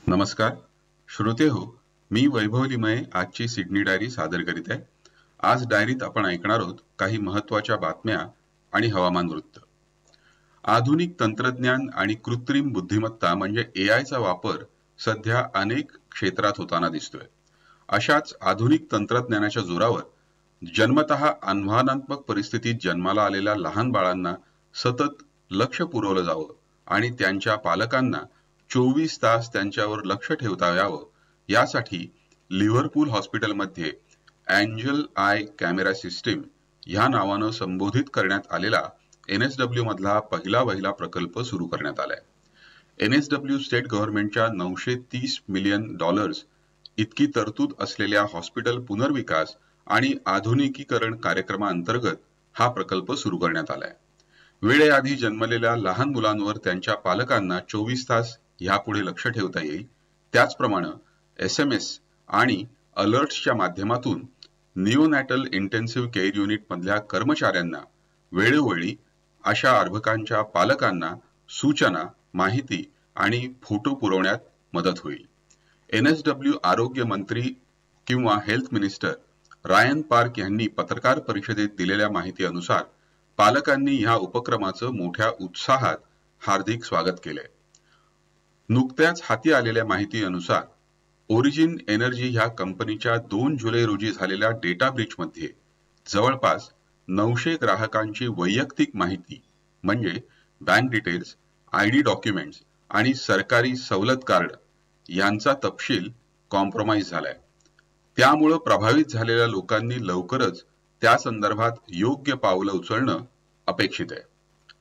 नमस्कार श्रोते हो, मी वैभव लिमये आजची सिडनी डायरी सादर करीत आहे। आज डायरीत आपण ऐकणार आहोत काही महत्त्वाच्या बातम्या आणि हवामान वृत्त। आधुनिक तंत्रज्ञान आणि कृत्रिम बुद्धिमत्ता म्हणजे AI चा वापर सध्या अनेक क्षेत्रात होताना दिसतोय। अशाच आधुनिक तंत्रज्ञानाच्या जोरावर जन्मतः आव्हानात्मक परिस्थितीत जन्माला आलेल्या लहान बाळांना सतत लक्ष पुरवलं जावं आणि त्यांच्या पालकांना 24 तास त्यांच्यावर लक्ष ठेवता यावं यासाठी लिव्हरपूल हॉस्पिटलमध्ये एंजल आय कॅमेरा सिस्टीम ह्या नावानं संबोधित करण्यात आलेला NSW मधला पहिला प्रकल्प सुरू करण्यात आलाय। NSW स्टेट गव्हर्नमेंटच्या $930 मिलियन इतकी तरतूद असलेल्या हॉस्पिटल पुनर्विकास आणि आधुनिकीकरण कार्यक्रमाअंतर्गत हा प्रकल्प सुरू करण्यात आलाय। वेळेआधी जन्मलेल्या लहान मुलांवर त्यांच्या पालकांना 24 तास यापुढे लक्ष ठेवता येईल। त्याचप्रमाणे SMS आणि अलर्ट्सच्या माध्यमातून निओनॅटल इंटेन्सिव्ह केअर युनिट मधल्या कर्मचाऱ्यांना वेळोवेळी अशा अर्भकांच्या पालकांना सूचना, माहिती आणि फोटो पुरवण्यात मदत होईल। NSW आरोग्य मंत्री किंवा हेल्थ मिनिस्टर रायन पार्क यांनी पत्रकार परिषदेत दिलेल्या माहितीनुसार पालकांनी ह्या उपक्रमाचं मोठ्या उत्साहात हार्दिक स्वागत केले। नुकत्याच हाती आलेल्या माहितीनुसार ओरिजिन एनर्जी ह्या कंपनीच्या 2 जुलै रोजी झालेल्या डेटा ब्रीच मध्ये जवळपास 900 ग्राहकांची वैयक्तिक माहिती म्हणजे बँक डिटेल्स, ID डॉक्युमेंट्स आणि सरकारी सवलत कार्ड यांचा तपशील कॉम्प्रोमाइज झालाय। त्यामुळे प्रभावित झालेल्या लोकांनी लवकरच त्या संदर्भात योग्य पावलं उचलणं अपेक्षित आहे।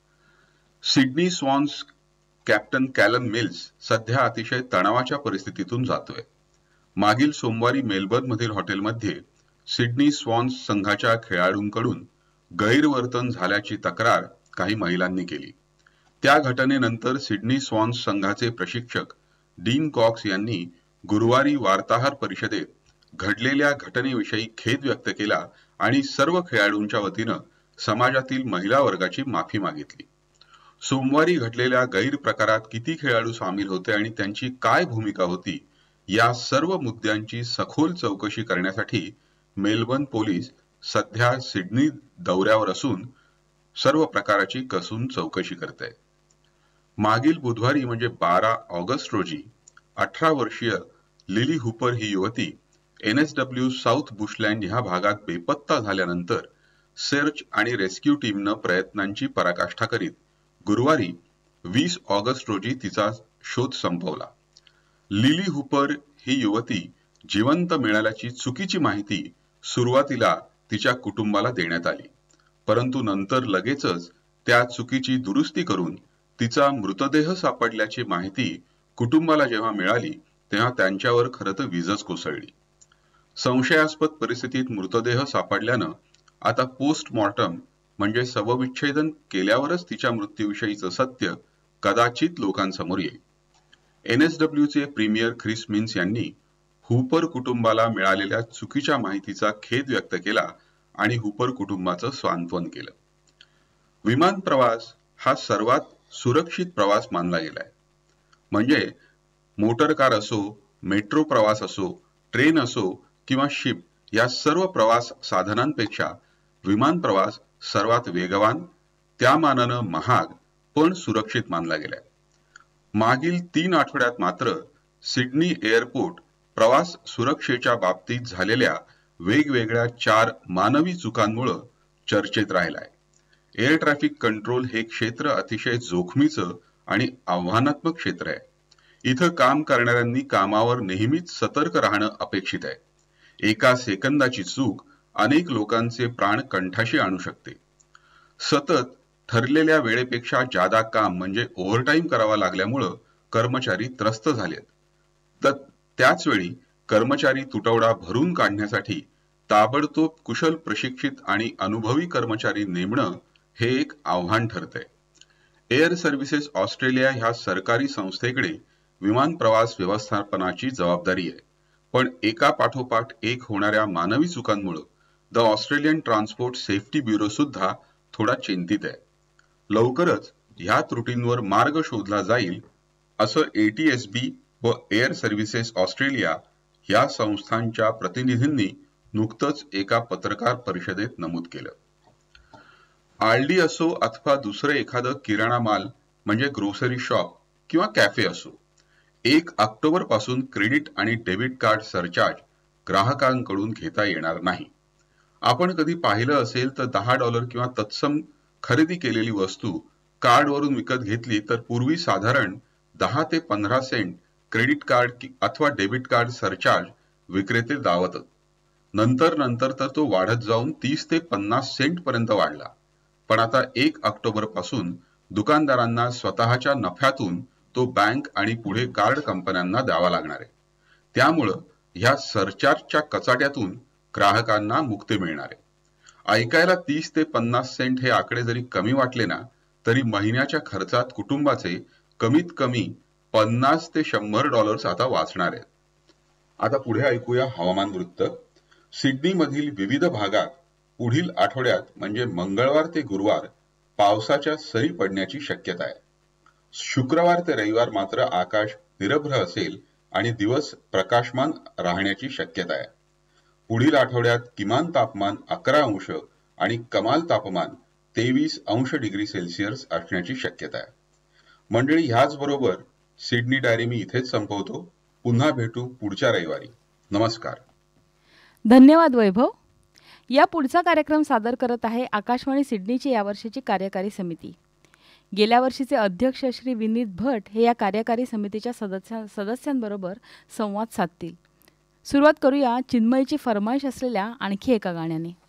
Sydney swans captain Callum mills सध्या अतिशय तणावाच्या परिस्थितीतून जातोय। मागील सोमवारी मेलबर्न मधील हॉटेलमध्ये सिडनी स्वॉन्स संघाच्या खेळाडूंकडून गैरवर्तन झाल्याची तक्रार काही महिलांनी केली। त्या घटनेनंतर सिडनी स्वॉन्स संघाचे प्रशिक्षक डीन कॉक्स यांनी गुरुवारी वार्ताहर परिषदेत घडलेल्या घटनेविषयी खेद व्यक्त केला आणि सर्व खेळाडूंच्या वतीनं समाजातील महिला वर्गाची माफी मागितली। सोमवारी घडलेल्या गैरप्रकारात किती खेळाडू सामील होते आणि त्यांची काय भूमिका होती या सर्व मुद्द्यांची सखोल चौकशी करण्यासाठी मेलबर्न पोलीस सध्या सिडनी दौऱ्यावर असून सर्व प्रकाराची कसून चौकशी करत आहेत। मागील बुधवारी म्हणजे 12 ऑगस्ट रोजी 18 वर्षीय लिली हुपर ही युवती NSW साउथ बुशलँड ह्या भागात बेपत्ता झाल्यानंतर सर्च आणि रेस्क्यू टीमनं प्रयत्नांची पराकाष्ठा करीत गुरुवारी 20 ऑगस्ट रोजी तिचा शोध संपवला। लिली हुपर ही युवती जिवंत मिळाल्याची चुकीची माहिती सुरुवातीला तिच्या कुटुंबाला देण्यात आली, परंतु नंतर लगेचच त्या चुकीची दुरुस्ती करून तिचा मृतदेह सापडल्याची माहिती कुटुंबाला जेव्हा मिळाली तेव्हा त्यांच्यावर खरं तर वीजच कोसळली। संशयास्पद परिस्थितीत मृतदेह सापडल्यानं आता पोस्टमॉर्टम म्हणजे शवविच्छेदन केल्यावरच तिच्या मृत्यूविषयीचं सत्य कदाचित लोकांसमोर येईल। NSW चे प्रीमियर ख्रिस मिन्स यांनी हुपर कुटुंबाला मिळालेल्या चुकीच्या माहितीचा खेद व्यक्त केला आणि हुपर कुटुंबाचं सांत्वन केलं। विमान प्रवास हा सर्वात सुरक्षित प्रवास मानला गेलाय। म्हणजे मोटर कार असो, मेट्रो प्रवास असो, ट्रेन असो किंवा शिप या सर्व प्रवास साधनांपेक्षा विमान प्रवास सर्वात वेगवान, त्या मानानं महाग पण सुरक्षित मानला गेलाय। मागील 3 आठवड्यात मात्र सिडनी एअरपोर्ट प्रवास सुरक्षेच्या बाबतीत झालेल्या वेगवेगळ्या 4 मानवी चुकांमुळे चर्चेत राहिलाय। एअर ट्रॅफिक कंट्रोल हे क्षेत्र अतिशय जोखमीचं आणि आव्हानात्मक क्षेत्र आहे। इथं काम करणाऱ्यांनी कामावर नेहमीच सतर्क राहणं अपेक्षित आहे। एका सेकंदाची चूक अनेक लोकांचे प्राण कंठाशी आणू शकते। सतत ठरलेल्या वेळेपेक्षा जादा काम म्हणजे ओव्हरटाईम करावा लागल्यामुळे कर्मचारी त्रस्त झालेत। तर त्याच वेळी कर्मचारी तुटवडा भरून काढण्यासाठी ताबडतोब कुशल प्रशिक्षित आणि अनुभवी कर्मचारी नेमणं हे एक आव्हान ठरतंय। एअर सर्व्हिसेस ऑस्ट्रेलिया ह्या सरकारी संस्थेकडे विमान प्रवास व्यवस्थापनाची जबाबदारी आहे, पण एका पाठोपाठ एक होणाऱ्या मानवी चुकांमुळे the Australian transport safety bureau सुद्धा थोडा चिंतित आहे। लवकरच ह्या त्रुटींवर मार्ग शोधला जाईल असं ATSB व एअर सर्व्हिसेस ऑस्ट्रेलिया या संस्थांच्या प्रतिनिधींनी नुकतंच एका पत्रकार परिषदेत नमूद केलं. आलडी असो अथवा दुसरं एखादं किराणा माल म्हणजे ग्रोसरी शॉप किंवा कॅफे असो, 1 ऑक्टोबर पासून क्रेडिट आणि डेबिट कार्ड सरचार्ज ग्राहकांकडून घेता येणार नाही. आपण कधी पाहिलं असेल तर $10 किंवा तत्सम खरेदी केलेली वस्तू कार्डवरून विकत घेतली तर पूर्वी साधारण 10 ते 15 सेंट क्रेडिट कार्ड अथवा डेबिट कार्ड सरचार्ज विक्रेते लावतात. नंतर तर तो वाढत जाऊन 30 ते 50 सेंट पर्यंत वाढला. पण आता 1 ऑक्टोबर पासून दुकानदारांना स्वतःच्या नफ्यातून तो बँक आणि पुढे कार्ड कंपन्यांना द्यावा लागणार आहे. त्यामुळं ह्या सरचार्जच्या कचाट्यातून ग्राहकांना मुक्ती मिळणार आहे. ऐकायला 30 ते 50 सेंट हे आकडे जरी कमी वाटले ना, तरी महिन्याच्या खर्चात कुटुंबाचे कमीत कमी $50 ते $100 आता वाचणार आहेत. आता पुढे ऐकूया हवामान वृत्त. सिडनी मधील विविध भागात पुढील आठवड्यात म्हणजे मंगळवार ते गुरुवार पावसाच्या सरी पडण्याची शक्यता आहे. शुक्रवार ते रविवार मात्र आकाश निरभ्र असेल आणि दिवस प्रकाशमान राहण्याची शक्यता आहे. पुढील आठवड्यात किमान तापमान 11 अंश आणि कमाल तापमान 23 अंश डिग्री सेल्सिअस असण्याची शक्यता आहे. मंडळी, ह्याचबरोबर सिडनी डायरी मी इथेच संपवतो. पुन्हा भेटू पुढच्या रविवारी. नमस्कार. धन्यवाद वैभव. या पुढचा कार्यक्रम सादर करत आहे आकाशवाणी सिडनीची यावर्षीची कार्यकारी समिती. गेल्या वर्षीचे अध्यक्ष श्री विनीत भट हे या कार्यकारी समितीच्या सदस्यांबरोबर संवाद साधतील. सुरुवात करूया चिन्मयीची फरमाईश असलेल्या आणखी एका गाण्याने.